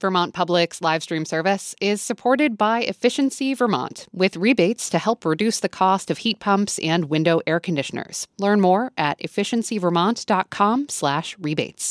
Vermont Public's live stream service is supported by Efficiency Vermont, with rebates to help reduce the cost of heat pumps and window air conditioners. Learn more at efficiencyvermont.com/rebates.